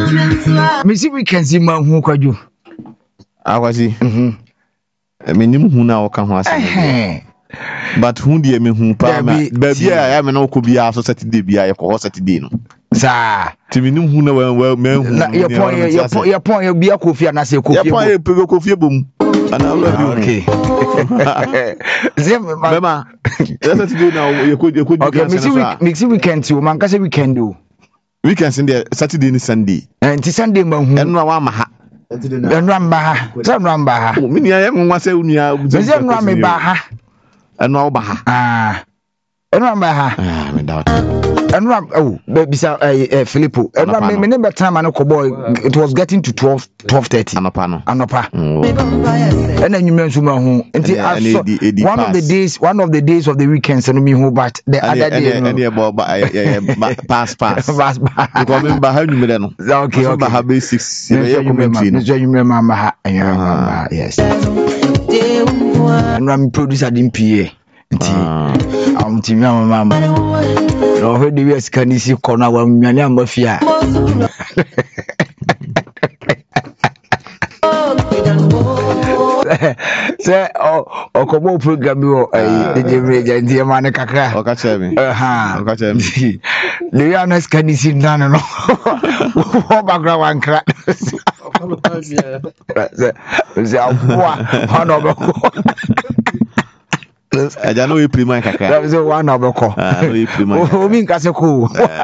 Me see weekends in my who could you? I was he. I mean, who now can was. But who dear me who baby I am no could be also Saturday be I call Saturday. Sir, to me who know well men your point you'll be a coffee and I say coffee boom. And I love you. Okay. Mama, that's do now. You could okay, mix weekend to Mancasa we can do. We can send there Saturday and Sunday. And Sunday, and Ramaha. And Ramba, some Ramba. Mini I am one say Rami Baha. And no Baha. And Ramba. Without. And Ram, oh, baby, Filippo. And Ram, remember time I know boy, it was getting to 12:30. Anapa. And then you mentioned who, one of the days of the weekends, and me who, but the other day, pass. Remember how you made it? Okay. Have basics. You remember, yes. And Ram producer didn't PA. I'm team mama. No, where do you can see corner one million mafia? Say, oh, come on, program you the dear man, Kaka, or catch me. The youngest can see none. No, background one crack. I don't know if you play my car. That was a 1 hour call. I mean,